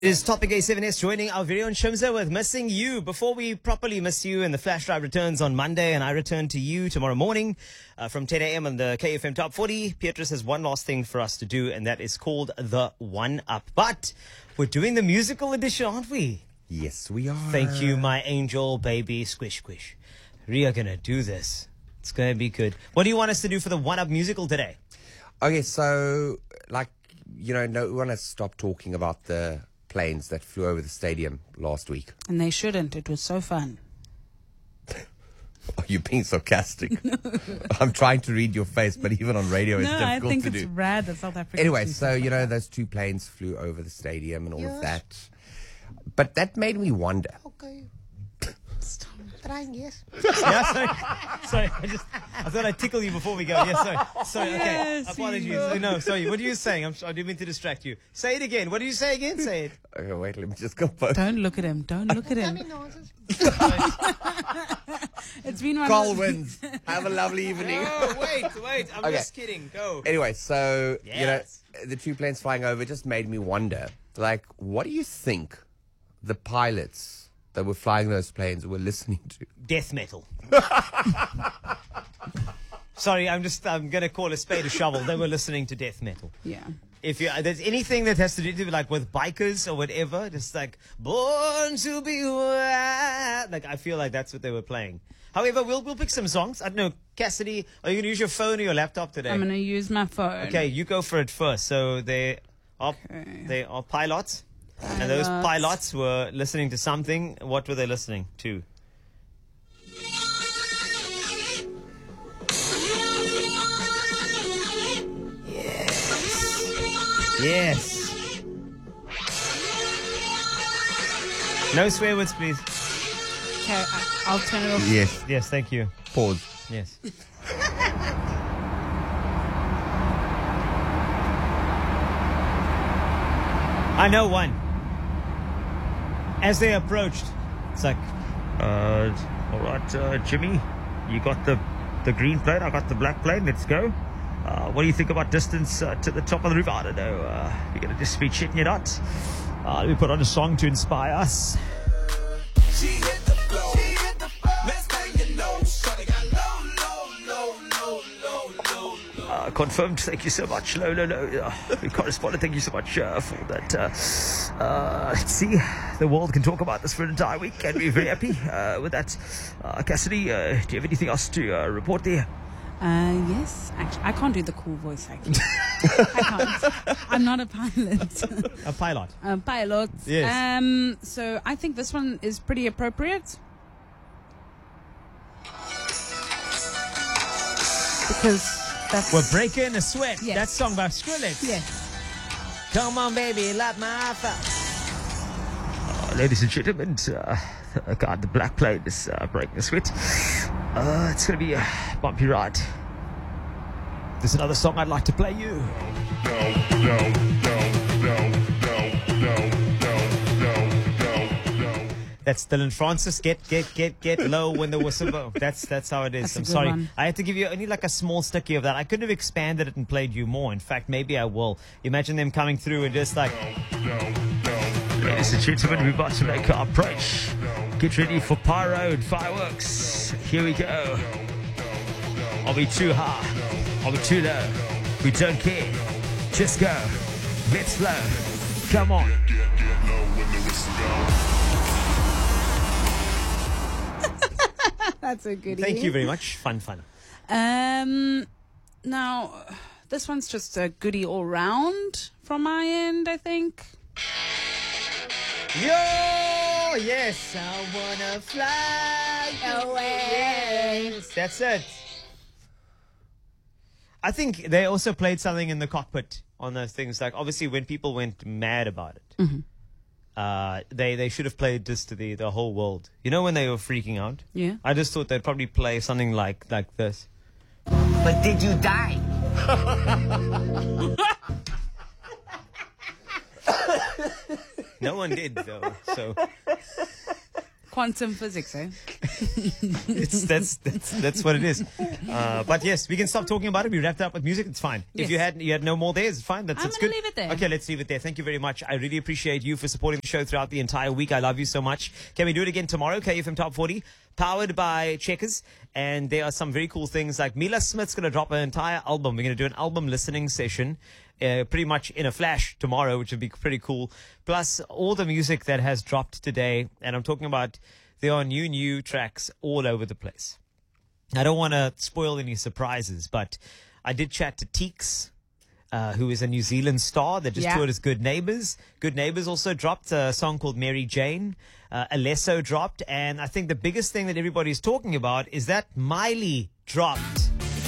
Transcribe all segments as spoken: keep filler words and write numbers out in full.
It is Topic A seven S joining our very own Shimza with Missing You. Before we properly miss you, and the flash drive returns on Monday, and I return to you tomorrow morning uh, from ten a.m. on the K F M Top forty. Beatrice has one last thing for us to do, and that is called the One Up. But we're doing the musical edition, aren't we? Yes, we are. Thank you, my angel baby. Squish, squish. We are going to do this. It's going to be good. What do you want us to do for the One Up musical today? Okay, so, like, you know, no one has stopped talking about the planes that flew over the stadium last week. And they shouldn't. It was so fun. Are you being sarcastic? No. I'm trying to read your face, but even on radio it's no, difficult I think to it's do. rad that South Africa. Anyway, so, you know, those two planes flew over the stadium and all Yes. of that. But that made me wonder. Okay. Trying, yes. Yeah, sorry. Sorry, I just I thought I'd tickle you before we go. Yes, sorry. Sorry, okay. Yes, Apologies. you- No, sorry. What are you saying? I'm, I didn't mean to distract you. Say it again. What do you say again? Say it. Okay, wait, let me just compose. Don't look at him. Don't look at I him. mean, nonsense. It's been one Carl of the- wins. Have a lovely evening. Oh, wait, wait. I'm Okay. just kidding. Go. Anyway, so, Yes. you know, the two planes flying over just made me wonder, like, what do you think the pilots that were flying those planes were listening to? Death metal. Sorry, I'm just, I'm going to call a spade a shovel. They were listening to death metal. Yeah. If you, there's anything that has to do with, like, with bikers or whatever, just like, born to be wild. Like, I feel like that's what they were playing. However, we'll, we'll pick some songs. I don't know, Cassidy, are you going to use your phone or your laptop today? I'm going to use my phone. Okay, you go for it first. So they are, Okay. they are pilots. And those Pilots. pilots were listening to something. What were they listening to? Yes. No swear words, please. Okay, I- I'll turn it off. Yes. Yes, thank you. Pause. Yes. I know one. As they approached, it's like, uh, all right, uh, Jimmy, you got the the green plane, I got the black plane. Let's go. Uh, what do you think about distance uh, to the top of the roof? I don't know. Uh, you're gonna just be checking it out. Uh, let me put on a song to inspire us. She hit the floor. She hit the floor. Let's bang it low. Shawty got low, low, low, low, low, low, low. Uh, confirmed. Thank you so much. No, no, no. Uh, we corresponded. Thank you so much uh, for that. Uh, uh, let's see. The world can talk about this for an entire week, and we're very happy uh, with that. Uh, Cassidy, uh, do you have anything else to uh, report there? Uh, yes. Actually, I can't do the cool voice, actually. I can't. I'm not a pilot. A pilot. a pilot. Yes. Um, so I think this one is pretty appropriate. Because that's... We're breaking a sweat. Yes. That song by Skrillex. Yes. Come on, baby, light my fire. Uh, ladies and gentlemen, uh, God, the black plane is uh, breaking a sweat. Uh, it's going to be a bumpy ride. There's another song I'd like to play you. That's Dylan Francis. Get, get, get, get low when the whistle blows. That's that's how it is. That's a I'm good sorry. one. I had to give you only like a small sticky of that. I couldn't have expanded it and played you more. In fact, maybe I will. Imagine them coming through and just like, ladies and gentlemen, we're about to make our approach. Get ready for pyro and fireworks. Here we go. Are we too high? Are we too low? We don't care. Just go. Let's flow. Come on. That's a goodie. Thank you very much. Fun, fun. Um, now, this one's just a goodie all round from my end, I think. Yo, yes, I wanna fly away. Yes, that's it. I think they also played something in the cockpit on those things. Like, obviously, when people went mad about it, Mm-hmm. uh, they they should have played this to the the whole world. You know, when they were freaking out. Yeah. I just thought they'd probably play something like like this. But did you die? No one did though. So Quantum physics, eh? It's, that's, that's, that's what it is. Uh, but yes, we can stop talking about it. We wrapped up with music. It's fine. Yes. If you had you had no more there, it's fine. That's I'm it's gonna good. leave it there. Okay, let's leave it there. Thank you very much. I really appreciate you for supporting the show throughout the entire week. I love you so much. Can we do it again tomorrow? K F M Top forty, powered by Checkers. And there are some very cool things like Mila Smith's going to drop an entire album. We're going to do an album listening session uh, pretty much in a flash tomorrow, which would be pretty cool. Plus all the music that has dropped today. And I'm talking about there are new, new tracks all over the place. I don't want to spoil any surprises, but I did chat to Teeks, uh, who is a New Zealand star that just Yeah. toured as Good Neighbours. Good Neighbours also dropped a song called Mary Jane. Uh, Alesso dropped. And I think the biggest thing that everybody's talking about is that Miley dropped.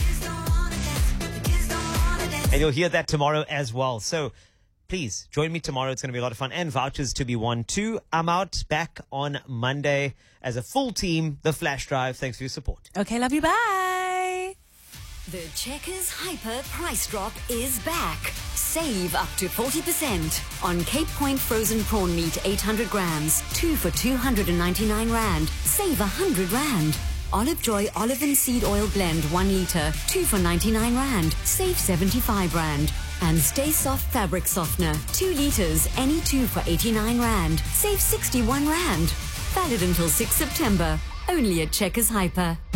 And you'll hear that tomorrow as well. So please join me tomorrow. It's going to be a lot of fun. And vouchers to be won too. I'm out back on Monday as a full team. The Flash Drive. Thanks for your support. Okay, love you. Bye. The Checkers Hyper Price Drop is back. Save up to forty percent on Cape Point frozen prawn meat eight hundred grams, two for two hundred ninety-nine rand. Save one hundred rand. Olive Joy olive and seed oil blend one litre, two for ninety-nine rand. Save seventy-five rand. And Stay Soft fabric softener, two litres, any two for eighty-nine rand. Save sixty-one rand. Valid until sixth September. Only at Checkers Hyper.